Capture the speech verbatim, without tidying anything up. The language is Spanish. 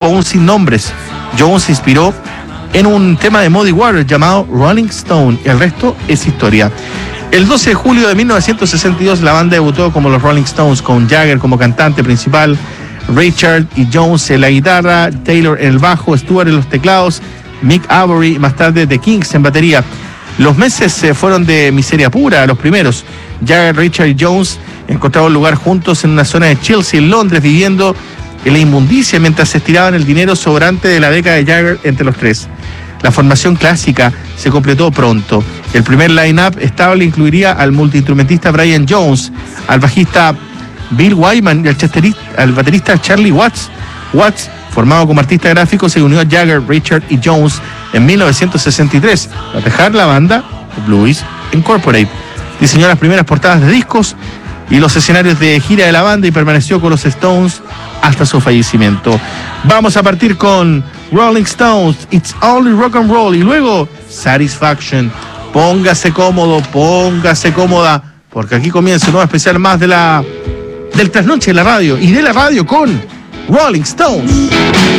aún sin nombres. Jones se inspiró en un tema de Muddy Waters llamado Rolling Stone. El resto es historia. El doce de julio de mil novecientos sesenta y dos la banda debutó como los Rolling Stones, con Jagger como cantante principal, Richard y Jones en la guitarra, Taylor en el bajo, Stewart en los teclados, Mick Avory y más tarde The Kinks en batería. Los meses eh, fueron de miseria pura, los primeros. Jagger, Richard y Jones encontraron lugar juntos en una zona de Chelsea, en Londres, viviendo en la inmundicia mientras se estiraban el dinero sobrante de la beca de Jagger entre los tres. La formación clásica se completó pronto. El primer line-up estable incluiría al multiinstrumentista Brian Jones, al bajista Bill Wyman y al, al baterista Charlie Watts. Watts, formado como artista gráfico, se unió a Jagger, Richard y Jones en mil novecientos sesenta y tres para dejar la banda Blues Incorporated. Diseñó las primeras portadas de discos y los escenarios de gira de la banda y permaneció con los Stones hasta su fallecimiento. Vamos a partir con Rolling Stones, It's Only Rock and Roll, y luego Satisfaction. Póngase cómodo, póngase cómoda, porque aquí comienza un nuevo especial más de la del trasnoche de la radio y de la radio con Rolling Stones.